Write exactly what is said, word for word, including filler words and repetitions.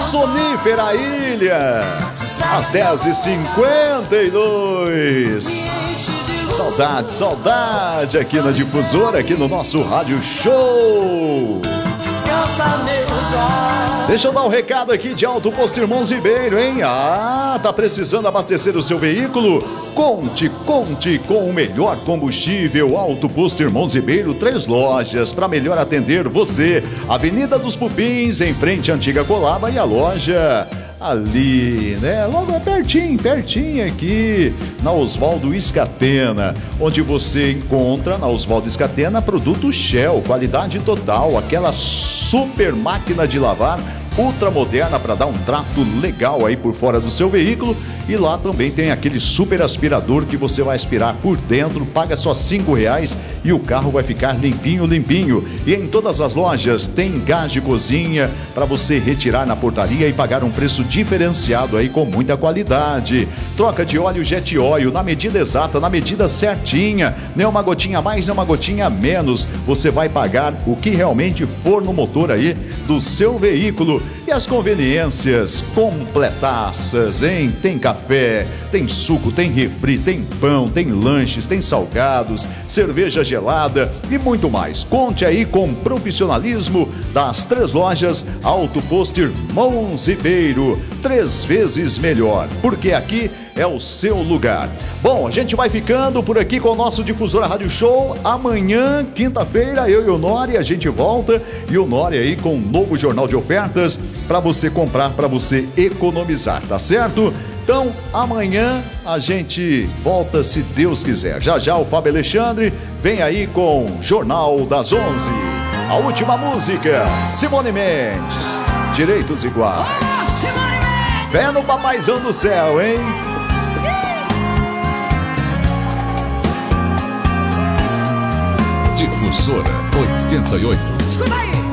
Sonífera Ilha, às dez e cinquenta e dois. Saudade, saudade aqui na Difusora, aqui no nosso Rádio Show. Deixa eu dar um recado aqui de Auto Posto Irmãos Ribeiro, hein? Ah, tá precisando abastecer o seu veículo? Conte, conte com o melhor combustível. Auto Posto Irmãos Ribeiro, três lojas para melhor atender você. Avenida dos Pupins, em frente à antiga Colaba, e a loja ali, né? Logo pertinho, pertinho aqui, na Oswaldo Escatena, onde você encontra na Oswaldo Escatena produto Shell, qualidade total, aquela super máquina de lavar ultramoderna para dar um trato legal aí por fora do seu veículo. E lá também tem aquele super aspirador que você vai aspirar por dentro, paga só cinco reais e o carro vai ficar limpinho, limpinho. E em todas as lojas tem gás de cozinha para você retirar na portaria e pagar um preço diferenciado aí com muita qualidade. Troca de óleo Jet Oil na medida exata, na medida certinha, nem uma gotinha a mais, nem uma gotinha a menos. Você vai pagar o que realmente for no motor aí do seu veículo. E as conveniências completaças, hein? Tem café, tem suco, tem refri, tem pão, tem lanches, tem salgados, cerveja gelada e muito mais. Conte aí com profissionalismo das três lojas Auto Posto Irmãos Ribeiro. Três vezes melhor, porque aqui é o seu lugar. Bom, a gente vai ficando por aqui com o nosso Difusora Rádio Show. Amanhã, quinta-feira, eu e o Nori, a gente volta. E o Nori aí com um novo jornal de ofertas para você comprar, para você economizar, tá certo? Então, amanhã a gente volta, se Deus quiser. Já já o Fábio Alexandre vem aí com Jornal das onze. A última música, Simone Mendes, Direitos Iguais. Fé no papaizão do céu, hein? Difusora oitenta e oito. Escuta aí!